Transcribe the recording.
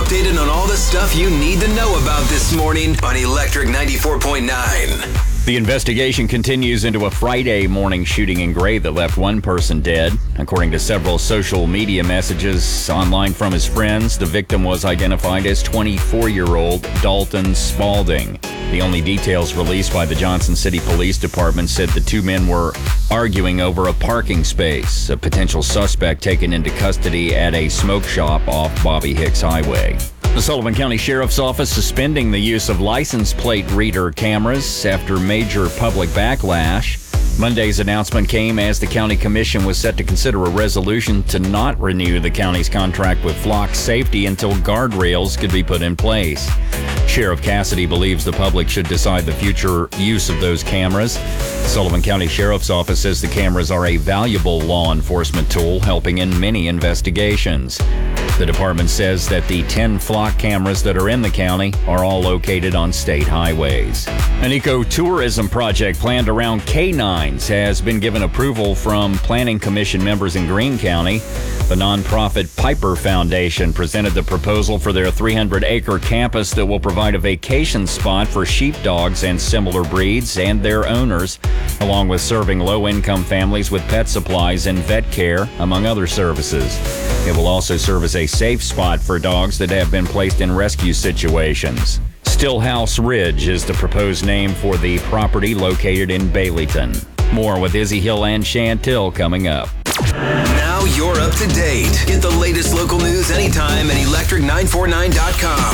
updated on all the stuff you need to know about this morning on Electric 94.9. The investigation continues into a Friday morning shooting in Gray that left one person dead. According to several social media messages online from his friends, the victim was identified as 24-year-old Dalton Spaulding. The only details released by the Johnson City Police Department said the two men were arguing over a parking space. A potential suspect taken into custody at a smoke shop off Bobby Hicks Highway. The Sullivan County Sheriff's Office suspending the use of license plate reader cameras after major public backlash. Monday's announcement came as the county commission was set to consider a resolution to not renew the county's contract with Flock Safety until guardrails could be put in place. Sheriff Cassidy believes the public should decide the future use of those cameras. The Sullivan County Sheriff's Office says the cameras are a valuable law enforcement tool helping in many investigations. The department says that the 10 Flock cameras that are in the county are all located on state highways. An ecotourism project planned around canines has been given approval from Planning Commission members in Greene County. The nonprofit Piper Foundation presented the proposal for their 300-acre campus that will provide a vacation spot for sheepdogs and similar breeds and their owners, along with serving low-income families with pet supplies and vet care, among other services. It will also serve as a safe spot for dogs that have been placed in rescue situations. Stillhouse Ridge is the proposed name for the property located in Baileyton. More with Izzy Hill and Chantil coming up. Now you're up to date. Get the latest local news anytime at electric949.com.